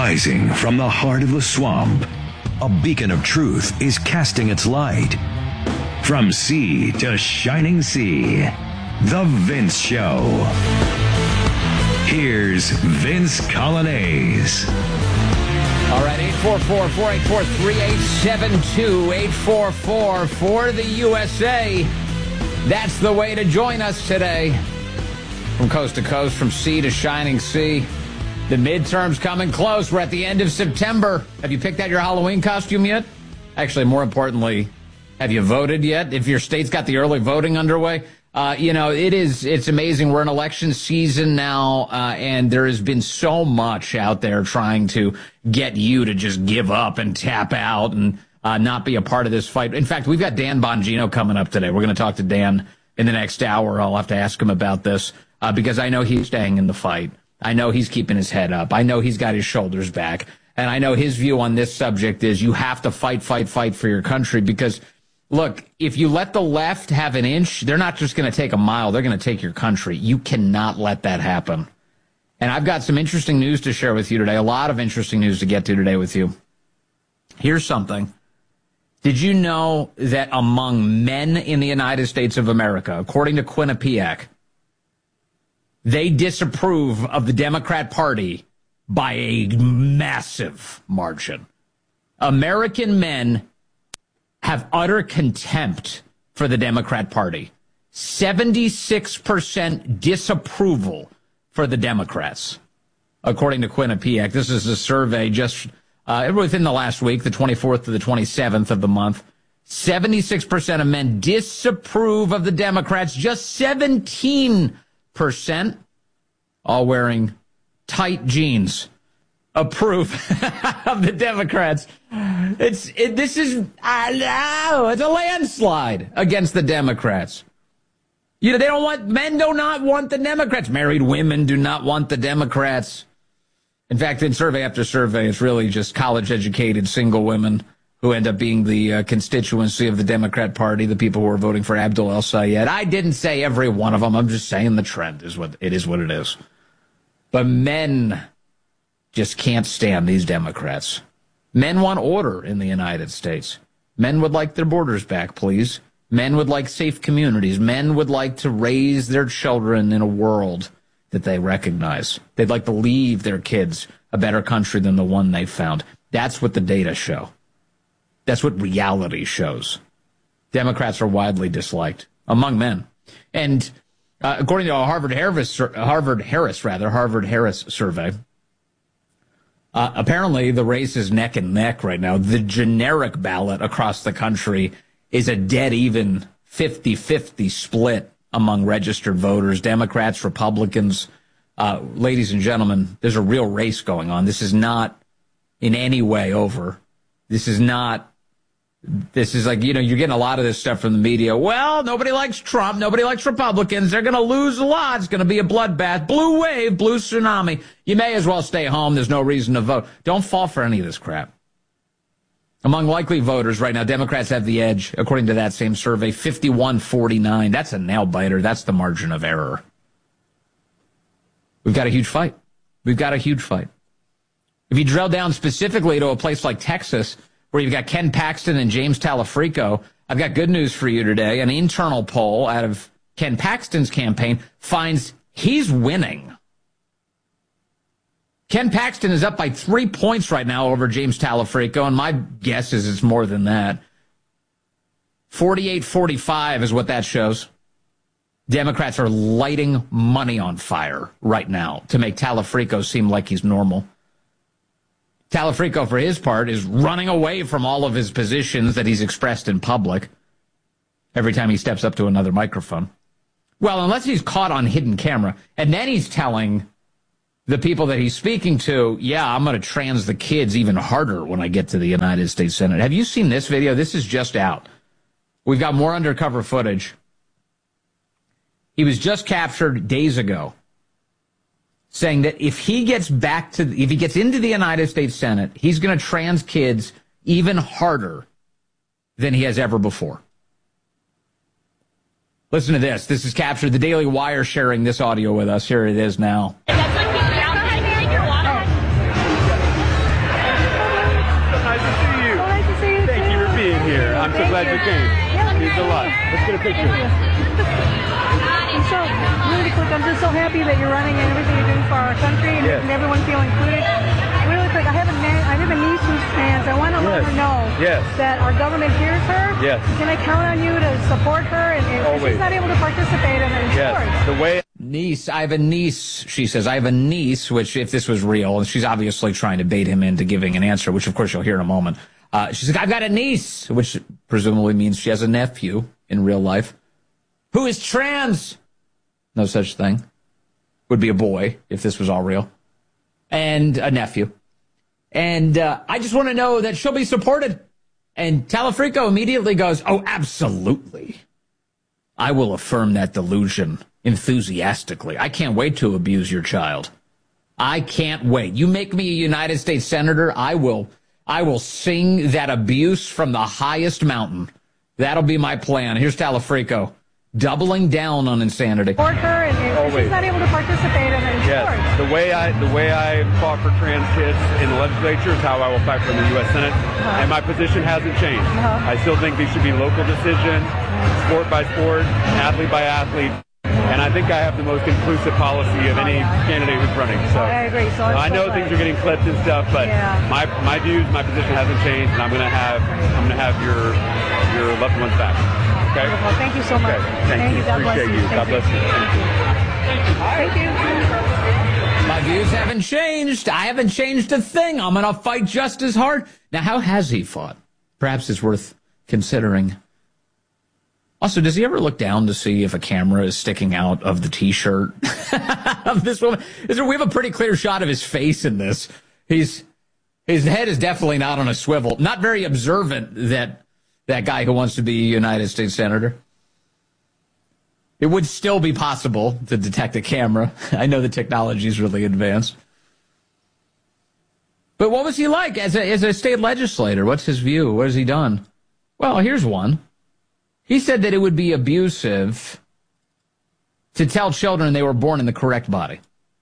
Rising from the heart of the swamp, a beacon of truth is casting its light. From sea to shining sea, The Vince Show. Here's Vince Coglianese. All right, 844-484-3872, 844 for the USA. That's the way to join us today. From coast to coast, from sea to shining sea. The midterms coming close. We're at the end of September. Have you picked out your Halloween costume yet? Actually, more importantly, have you voted yet? If your state's got the early voting underway, it's amazing. We're in election season now, and there has been so much out there trying to get you to just give up and tap out and not be a part of this fight. In fact, we've got Dan Bongino coming up today. We're going to talk to Dan in the next hour. I'll have to ask him about this because I know he's staying in the fight. I know he's keeping his head up. I know he's got his shoulders back. And I know his view on this subject is you have to fight for your country because, look, if you let the left have an inch, they're not just going to take a mile. They're going to take your country. You cannot let that happen. And I've got some interesting news to share with you today, a lot of interesting news to get to today with you. Here's something. Did you know that among men in the United States of America, according to Quinnipiac, they disapprove of the Democrat Party by a massive margin? American men have utter contempt for the Democrat Party. 76% disapproval for the Democrats, according to Quinnipiac. This is a survey just within the last week, the 24th to the 27th of the month. 76% of men disapprove of the Democrats. Just 17%, all wearing tight jeans, approve of the Democrats. It's a landslide against the Democrats. You know, men do not want the Democrats. Married women do not want the Democrats. In fact, in survey after survey, it's really just college-educated single women who end up being the constituency of the Democrat Party, the people who are voting for Abdul El-Sayed. I didn't say every one of them. I'm just saying the trend is what it is. But men just can't stand these Democrats. Men want order in the United States. Men would like their borders back, please. Men would like safe communities. Men would like to raise their children in a world that they recognize. They'd like to leave their kids a better country than the one they found. That's what the data show. That's what reality shows. Democrats are widely disliked among men. And according to a Harvard Harris survey, apparently the race is neck and neck right now. The generic ballot across the country is a dead even 50-50 split among registered voters, Democrats, Republicans. Ladies and gentlemen, there's a real race going on. This is not in any way over. This is like, you're getting a lot of this stuff from the media. Well, nobody likes Trump. Nobody likes Republicans. They're going to lose a lot. It's going to be a bloodbath. Blue wave, blue tsunami. You may as well stay home. There's no reason to vote. Don't fall for any of this crap. Among likely voters right now, Democrats have the edge, according to that same survey, 51-49. That's a nail biter. That's the margin of error. We've got a huge fight. If you drill down specifically to a place like Texas, where you've got Ken Paxton and James Talafrico, I've got good news for you today. An internal poll out of Ken Paxton's campaign finds he's winning. Ken Paxton is up by 3 points right now over James Talafrico, and my guess is it's more than that. 48-45 is what that shows. Democrats are lighting money on fire right now to make Talafrico seem like he's normal. Talafrico, for his part, is running away from all of his positions that he's expressed in public every time he steps up to another microphone. Well, unless he's caught on hidden camera, and then he's telling the people that he's speaking to, yeah, I'm going to trans the kids even harder when I get to the United States Senate. Have you seen this video? This is just out. We've got more undercover footage. He was just captured days ago, saying that if he gets into the United States Senate, he's going to trans kids even harder than he has ever before. Listen to this. This is captured. The Daily Wire sharing this audio with us. Here it is now. glad you came. Means a lot. Let's get a picture. So, really quick, I'm just so happy that you're running and everything you're doing for our country and making everyone feel included. Really quick, I have a niece who's trans. I want to let her know that our government hears her. Yes. Can I count on you to support her? And she's not able to participate in sports. Yes. The way niece, I have a niece, she says. I have a niece, which if this was real, and she's obviously trying to bait him into giving an answer, which of course you'll hear in a moment. She's like, I've got a niece, which presumably means she has a nephew in real life who is trans. No such thing. Would be a boy if this was all real. And a nephew. And I just want to know that she'll be supported. And Talafrico immediately goes, oh, absolutely. I will affirm that delusion enthusiastically. I can't wait to abuse your child. I can't wait. You make me a United States Senator, I will sing that abuse from the highest mountain. That'll be my plan. Here's Talafrico. Doubling down on insanity. Support her, and she's not able to participate in sports. The way I fought for trans kids in the legislature is how I will fight for the U.S. Senate, and my position hasn't changed. I still think these should be local decisions, sport by sport, athlete by athlete, and I think I have the most inclusive policy of any candidate who's running. So I agree. So I know things are getting clipped and stuff, but my views, my position hasn't changed, and I'm gonna have your loved ones back. Okay. Well, thank you so much. Okay. Thank you. God Appreciate bless you. God bless you. Thank you. My views haven't changed. I haven't changed a thing. I'm going to fight just as hard. Now, how has he fought? Perhaps it's worth considering. Also, does he ever look down to see if a camera is sticking out of the T-shirt of this woman? We have a pretty clear shot of his face in this. His head is definitely not on a swivel. Not very observant, that guy who wants to be a United States Senator. It would still be possible to detect a camera. I know the technology is really advanced. But what was he like as a state legislator? What's his view? What has he done? Well, here's one. He said that it would be abusive to tell children they were born in the correct body.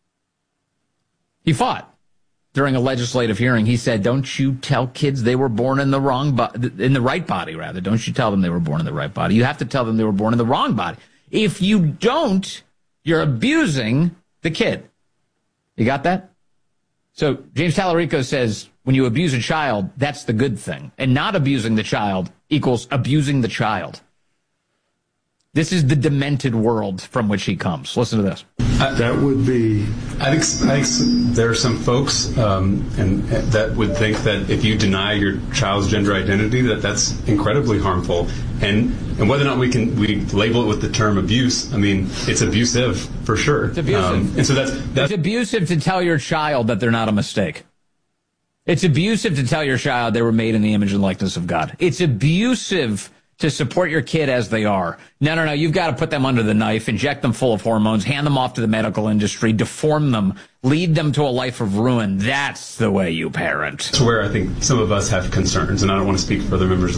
He fought. During a legislative hearing, he said, don't you tell kids they were born in the in the right body, rather. Don't you tell them they were born in the right body. You have to tell them they were born in the wrong body. If you don't, you're abusing the kid. You got that? So James Talarico says, when you abuse a child, that's the good thing. And not abusing the child equals abusing the child. This is the demented world from which he comes. Listen to this. That would be... I think there are some folks and that would think that if you deny your child's gender identity, that's incredibly harmful. And whether or not we label it with the term abuse, I mean, it's abusive for sure. It's abusive. And so that's it's abusive to tell your child that they're not a mistake. It's abusive to tell your child they were made in the image and likeness of God. It's abusive to support your kid as they are. No, you've got to put them under the knife, inject them full of hormones, hand them off to the medical industry, deform them, lead them to a life of ruin. That's the way you parent. That's where I think some of us have concerns, and I don't want to speak for other members.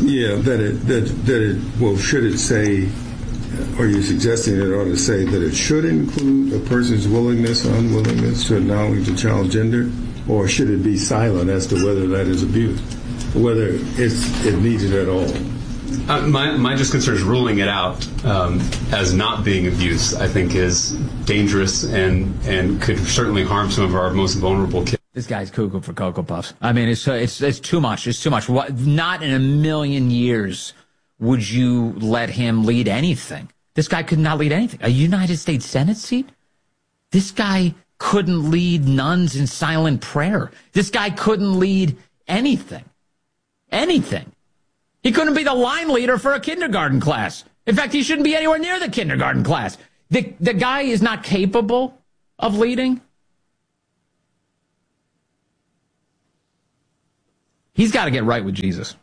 Should it say, are you suggesting it ought to say that it should include a person's willingness or unwillingness to acknowledge a child's gender, or should it be silent as to whether that is abuse, whether it needs it at all? My just concern is ruling it out as not being abuse, I think, is dangerous and could certainly harm some of our most vulnerable kids. This guy's cuckoo for Cocoa Puffs. I mean, it's too much. It's too much. Not in a million years would you let him lead anything. This guy could not lead anything. A United States Senate seat? This guy couldn't lead nuns in silent prayer. This guy couldn't lead anything. Anything. He couldn't be the line leader for a kindergarten class. In fact, he shouldn't be anywhere near the kindergarten class. The guy is not capable of leading. He's got to get right with Jesus.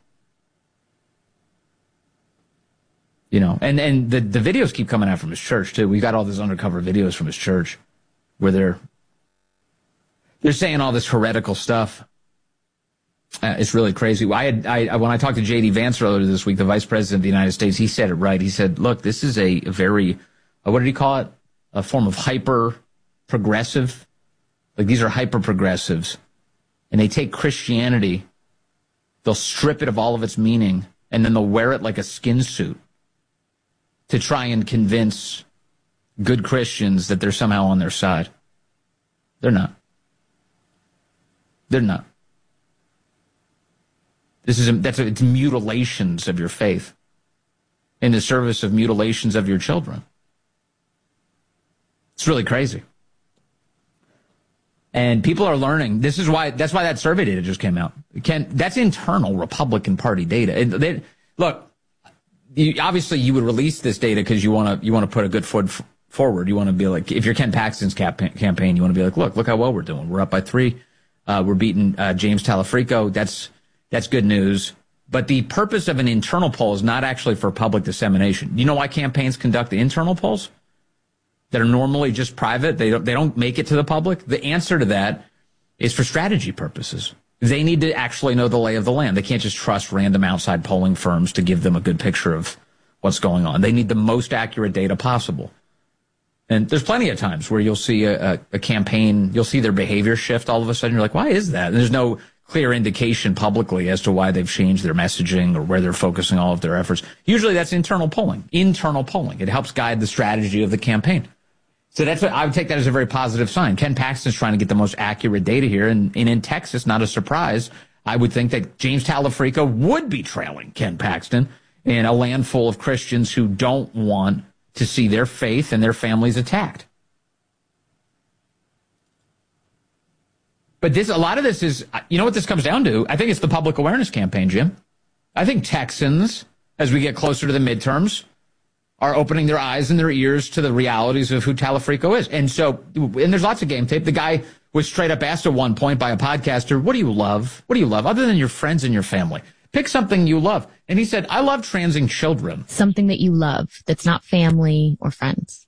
You know, and the videos keep coming out from his church, too. We got all these undercover videos from his church where they're saying all this heretical stuff. It's really crazy. When I talked to J.D. Vance earlier this week, the Vice President of the United States, he said it right. He said, look, this is a very, what did he call it? A form of hyper-progressive. Like, these are hyper-progressives. And they take Christianity, they'll strip it of all of its meaning, and then they'll wear it like a skin suit to try and convince good Christians that they're somehow on their side. They're not. They're not. It's mutilations of your faith in the service of mutilations of your children. It's really crazy. And people are learning. That's why that survey data just came out. That's internal Republican Party data. Look, obviously you would release this data because you want to put a good foot forward. You want to be like, if you're Ken Paxton's campaign, you want to be like, look how well we're doing. We're up by 3. We're beating James Talafrico. That's good news. But the purpose of an internal poll is not actually for public dissemination. You know why campaigns conduct the internal polls that are normally just private? They don't make it to the public. The answer to that is for strategy purposes. They need to actually know the lay of the land. They can't just trust random outside polling firms to give them a good picture of what's going on. They need the most accurate data possible. And there's plenty of times where you'll see a campaign, you'll see their behavior shift all of a sudden. You're like, why is that? And there's no clear indication publicly as to why they've changed their messaging or where they're focusing all of their efforts. Usually that's internal polling. Internal polling. It helps guide the strategy of the campaign. So that's what I would take that as a very positive sign. Ken Paxton's trying to get the most accurate data here. And in Texas, not a surprise, I would think that James Talafrico would be trailing Ken Paxton in a land full of Christians who don't want to see their faith and their families attacked. But a lot of this is, you know what this comes down to? I think it's the public awareness campaign, Jim. I think Texans, as we get closer to the midterms, are opening their eyes and their ears to the realities of who Talafrico is. And there's lots of game tape. The guy was straight up asked at one point by a podcaster, what do you love? What do you love other than your friends and your family? Pick something you love. And he said, I love transing children. Something that you love that's not family or friends.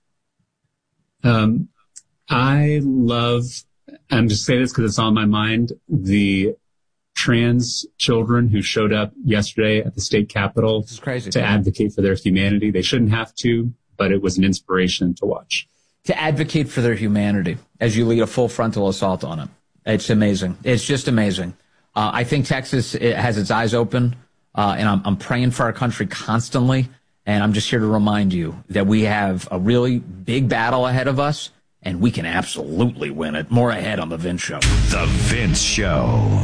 I love, I'm just saying this because it's on my mind, the trans children who showed up yesterday at the state capitol to advocate for their humanity. They shouldn't have to, but it was an inspiration to watch. To advocate for their humanity as you lead a full frontal assault on them. It's amazing. It's just amazing. I think Texas has its eyes open, and I'm praying for our country constantly. And I'm just here to remind you that we have a really big battle ahead of us, and we can absolutely win it. More ahead on The Vince Show. The Vince Show.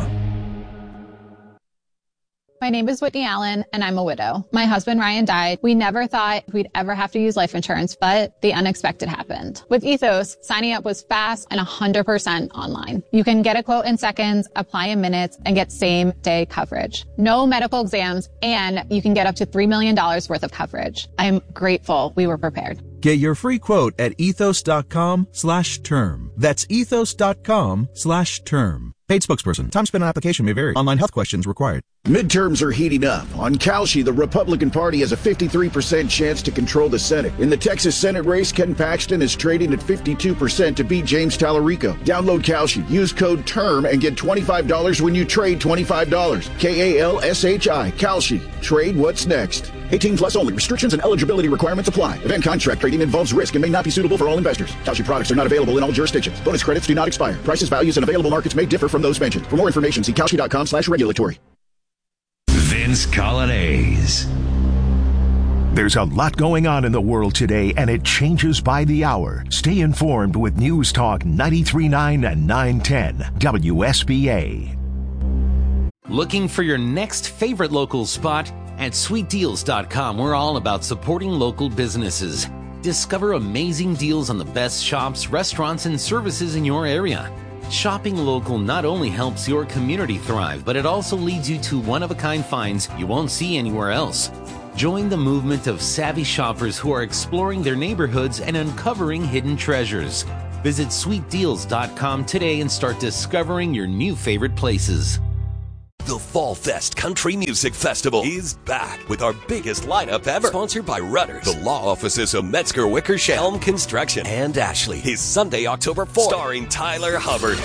My name is Whitney Allen, and I'm a widow. My husband, Ryan, died. We never thought we'd ever have to use life insurance, but the unexpected happened. With Ethos, signing up was fast and 100% online. You can get a quote in seconds, apply in minutes, and get same-day coverage. No medical exams, and you can get up to $3 million worth of coverage. I'm grateful we were prepared. Get your free quote at ethos.com/term. That's ethos.com/term. Paid spokesperson. Time spent on application may vary. Online health questions required. Midterms are heating up. On Kalshi, the Republican Party has a 53% chance to control the Senate. In the Texas Senate race, Ken Paxton is trading at 52% to beat James Talarico. Download Kalshi. Use code TERM and get $25 when you trade $25. KALSHI. Kalshi. Trade what's next. 18 plus only. Restrictions and eligibility requirements apply. Event contract trading involves risk and may not be suitable for all investors. Kalshi products are not available in all jurisdictions. Bonus credits do not expire. Prices, values, and available markets may differ from those mentioned. For more information, see Kalshi.com/regulatory. Vince Colonnese. There's a lot going on in the world today, and it changes by the hour. Stay informed with News Talk 93.9 and 910 WSBA. Looking for your next favorite local spot? At SweetDeals.com, we're all about supporting local businesses. Discover amazing deals on the best shops, restaurants, and services in your area. Shopping local not only helps your community thrive, but it also leads you to one-of-a-kind finds you won't see anywhere else. Join the movement of savvy shoppers who are exploring their neighborhoods and uncovering hidden treasures. Visit SweetDeals.com today and start discovering your new favorite places. The Fall Fest Country Music Festival is back with our biggest lineup ever. Sponsored by Rudders, the law offices of Metzger Wickersham, Helm Construction, and Ashley. Is Sunday, October 4th. Starring Tyler Hubbard,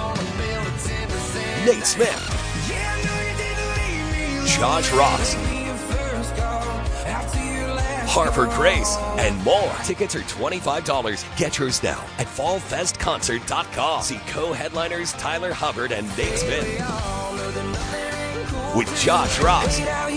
Nate Smith, Josh Ross, Harper Grace, and more. Tickets are $25. Get yours now at fallfestconcert.com. See co-headliners Tyler Hubbard and Nate Smith with Josh Ross,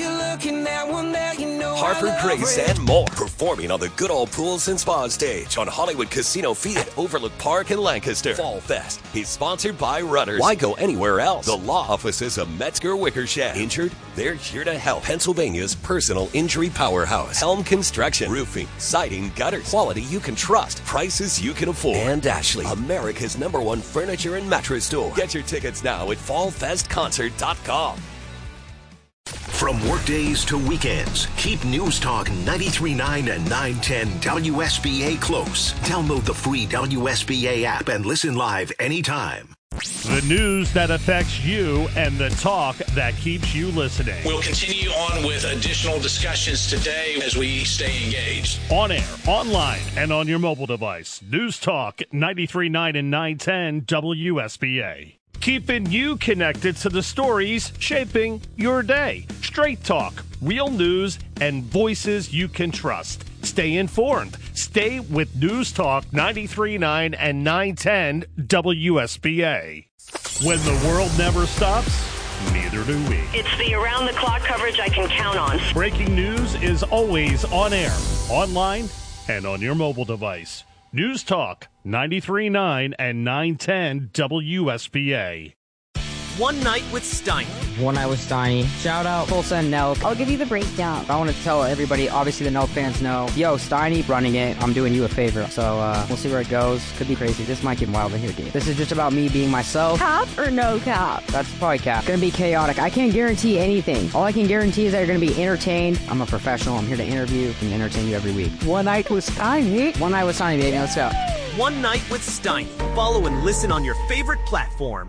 Harper Grace and more performing on the Good Old Pools and Spa stage on Hollywood Casino Field at Overlook Park in Lancaster. Fall Fest is sponsored by Rudders. Why go anywhere else? The law offices of Metzger Wickersham. Injured? They're here to help. Pennsylvania's personal injury powerhouse. Helm Construction. Roofing, siding, gutters. Quality you can trust. Prices you can afford. And Ashley, America's #1 furniture and mattress store. Get your tickets now at fallfestconcert.com. From workdays to weekends, keep News Talk 93.9 and 910 WSBA close. Download the free WSBA app and listen live anytime. The news that affects you and the talk that keeps you listening. We'll continue on with additional discussions today as we stay engaged. On air, online, and on your mobile device. News Talk 93.9 and 910 WSBA. Keeping you connected to the stories shaping your day. Straight talk, real news, and voices you can trust. Stay informed. Stay with News Talk 93.9 and 910 WSBA. When the world never stops, neither do we. It's the around-the-clock coverage I can count on. Breaking news is always on air, online, and on your mobile device. News Talk 93.9 and 910 WSBA. One Night with Steiny. One Night with Steiny. Shout out Tulsa and Nelk. I'll give you the breakdown. I want to tell everybody, obviously the Nelk fans know, yo, Steiny running it. I'm doing you a favor. So we'll see where it goes. Could be crazy. This might get wild in here, dude. This is just about me being myself. Cap or no cap? That's probably cap. Gonna be chaotic. I can't guarantee anything. All I can guarantee is that you're gonna be entertained. I'm a professional. I'm here to interview and entertain you every week. One Night with Steiny. One Night with Steiny, baby. Let's go. One Night with Steiny. Follow and listen on your favorite platform.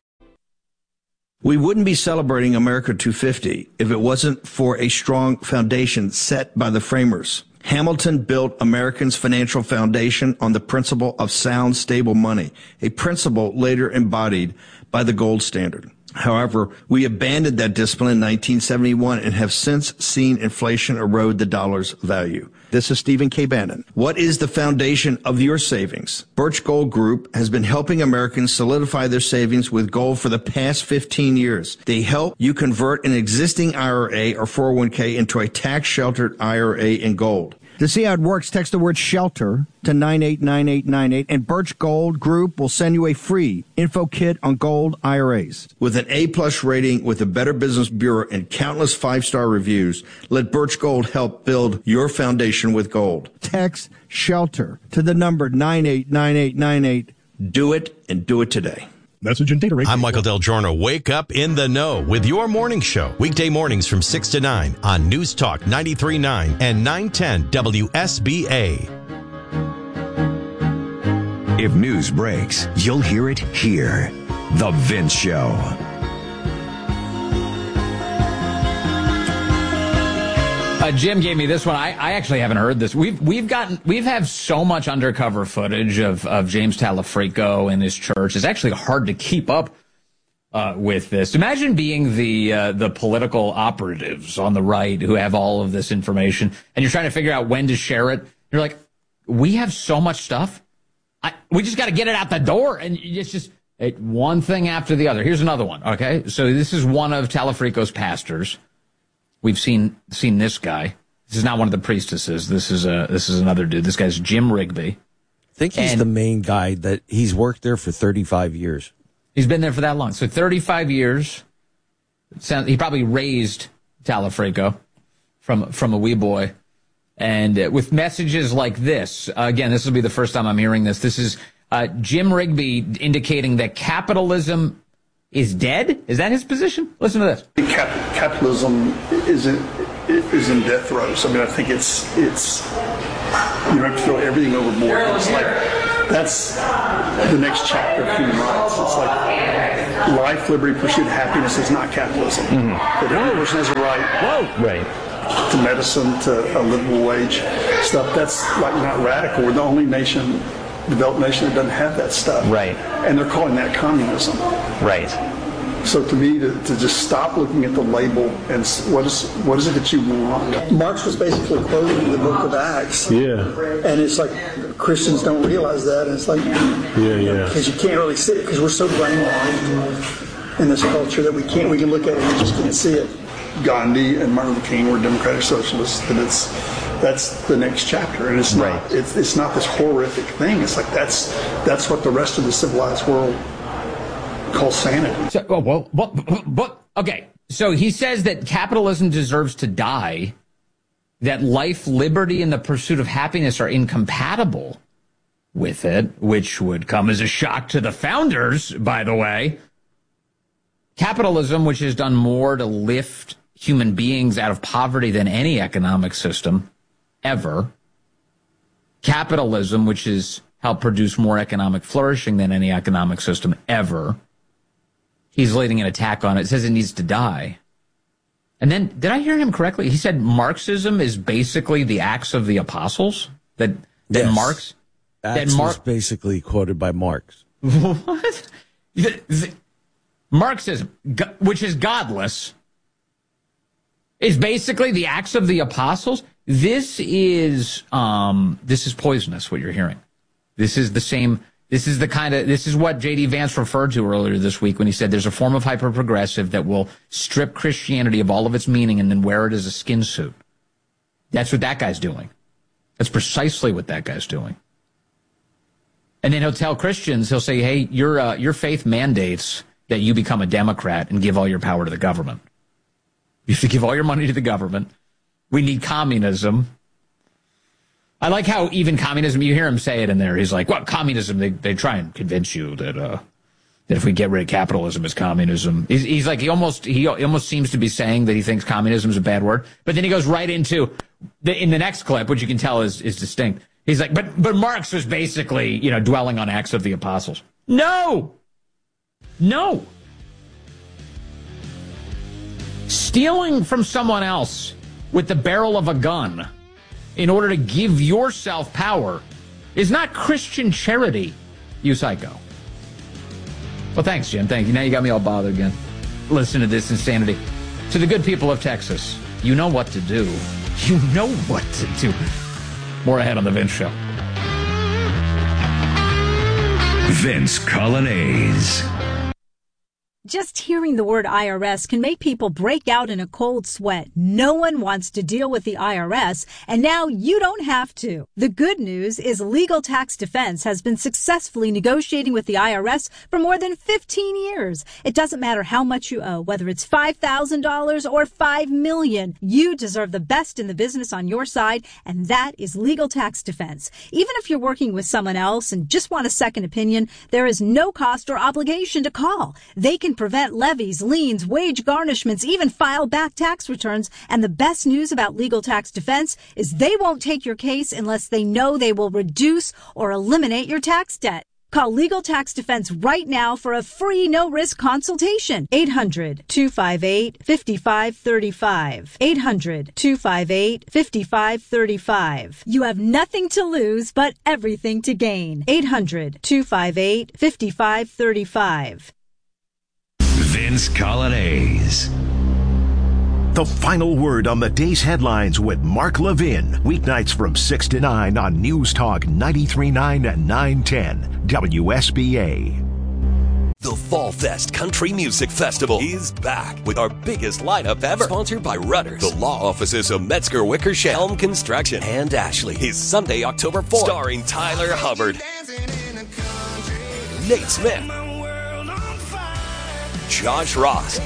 We wouldn't be celebrating America 250 if it wasn't for a strong foundation set by the framers. Hamilton built Americans' financial foundation on the principle of sound, stable money, a principle later embodied by the gold standard. However, we abandoned that discipline in 1971 and have since seen inflation erode the dollar's value. This is Stephen K. Bannon. What is the foundation of your savings? Birch Gold Group has been helping Americans solidify their savings with gold for the past 15 years. They help you convert an existing IRA or 401k into a tax-sheltered IRA in gold. To see how it works, text the word SHELTER to 989898, and Birch Gold Group will send you a free info kit on gold IRAs. With an A-plus rating with the Better Business Bureau and countless 5-star reviews, let Birch Gold help build your foundation with gold. Text SHELTER to the number 989898. Do it, and do it today. Message and data rate. I'm Michael Del Giorno. Wake up in the know with your morning show. Weekday mornings from 6 to 9 on News Talk 93.9 and 910 WSBA. If news breaks, you'll hear it here. The Vince Show. Jim gave me this one. I actually haven't heard this. We've had so much undercover footage of James Talafrico and his church. It's actually hard to keep up with this. Imagine being the political operatives on the right who have all of this information, and you're trying to figure out when to share it. You're like, we have so much stuff. We just got to get it out the door, and it's just one thing after the other. Here's another one. Okay, so this is one of Talafrico's pastors. We've seen this guy. This is not one of the priestesses. This is another dude. This guy's Jim Rigby. I think he's the main guy that he's worked there for 35 years. He's been there for that long. So 35 years. He probably raised Talafrico from a wee boy. And with messages like this, again, this will be the first time I'm hearing this. This is Jim Rigby indicating that capitalism is dead? Is that his position? Listen to this. Capitalism is in death throes. I mean, I think it's you have to throw everything overboard. It's like that's the next chapter of human rights. It's like life, liberty, pursuit, happiness is not capitalism. Mm-hmm. That every person has a right to medicine, to a livable wage stuff. That's like not radical. We're the only developed nation that doesn't have that stuff. Right. And they're calling that communism. Right. So to me, to just stop looking at the label and what is it that you want? Marx was basically quoting the book of Acts. Yeah. And it's like Christians don't realize that. And it's like, because you can't really see it because we're so brainwashed in this culture that we can look at it and just can't see it. Gandhi and Martin Luther King were democratic socialists, then that's the next chapter, and it's not it's not this horrific thing. It's like that's what the rest of the civilized world calls sanity. So, okay. So he says that capitalism deserves to die, that life, liberty, and the pursuit of happiness are incompatible with it, which would come as a shock to the founders, by the way. Capitalism, which has done more to lift human beings out of poverty than any economic system ever. Capitalism, which has helped produce more economic flourishing than any economic system ever. He's leading an attack on it. It says it needs to die. And then, did I hear him correctly? He said Marxism is basically the Acts of the Apostles? That Marx... Acts was basically quoted by Marx. What? Marxism, which is godless, is basically the Acts of the Apostles. This is poisonous, what you're hearing. This is what J.D. Vance referred to earlier this week when he said there's a form of hyper-progressive that will strip Christianity of all of its meaning and then wear it as a skin suit. That's what that guy's doing. That's precisely what that guy's doing. And then he'll tell Christians, he'll say, hey, your faith mandates that you become a Democrat and give all your power to the government. You have to give all your money to the government. We need communism. I like how even communism, you hear him say it in there. He's like, well, communism, they try and convince you that if we get rid of capitalism, it's communism. He's like, he almost seems to be saying that he thinks communism is a bad word. But then he goes right into, in the next clip, which you can tell is distinct. He's like, but Marx was basically, dwelling on Acts of the Apostles. No. Stealing from someone else with the barrel of a gun in order to give yourself power is not Christian charity, you psycho. Well, thanks, Jim. Thank you. Now you got me all bothered again. Listen to this insanity. To the good people of Texas, you know what to do. You know what to do. More ahead on The Vince Show. Vince Colonnese. Just hearing the word IRS can make people break out in a cold sweat. No one wants to deal with the IRS, and now you don't have to. The good news is Legal Tax Defense has been successfully negotiating with the IRS for more than 15 years. It doesn't matter how much you owe, whether it's $5,000 or $5 million. You deserve the best in the business on your side, and that is Legal Tax Defense. Even if you're working with someone else and just want a second opinion, there is no cost or obligation to call. They can prevent levies, liens, wage garnishments, even file back tax returns. And the best news about Legal Tax Defense is they won't take your case unless they know they will reduce or eliminate your tax debt. Call Legal Tax Defense right now for a free no-risk consultation. 800-258-5535. 800-258-5535. You have nothing to lose but everything to gain. 800-258-5535. Vince Colonnese. The final word on the day's headlines with Mark Levin. Weeknights from 6 to 9 on News Talk 93.9 and 910 WSBA. The Fall Fest Country Music Festival is back with our biggest lineup ever. Sponsored by Rudders, the law offices of Metzger Wickersham, Helm Construction, and Ashley. Is Sunday, October 4th. Starring Tyler Hubbard, Nate Smith, Josh Ross,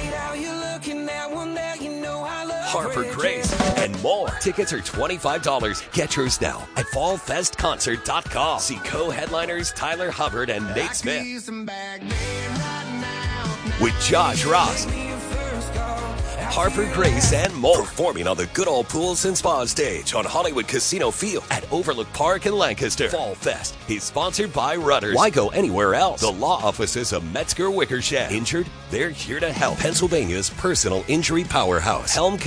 Harper Grace, and more. Tickets are $25. Get yours now at fallfestconcert.com. See co-headliners Tyler Hubbard and Nate Smith with Josh Ross, Harper Grace, and more. Performing on the good old pools and spa stage on Hollywood Casino Field at Overlook Park in Lancaster. Fall Fest is sponsored by Rudders. Why go anywhere else? The law offices of Metzger Wickersham. Injured? They're here to help. Pennsylvania's personal injury powerhouse. Helm